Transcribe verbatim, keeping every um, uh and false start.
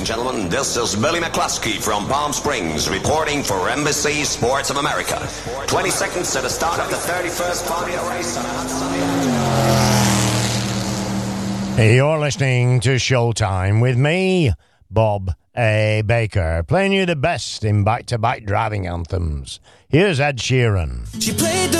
gentlemen, this is Billy McCluskey from Palm Springs reporting for Embassy Sports of America. twenty seconds to the start of the thirty-first Formula race on a hot Sunday. You're listening to Showtime with me, Bob A. Baker, playing you the best in back-to-back driving anthems. Here's Ed Sheeran. She played the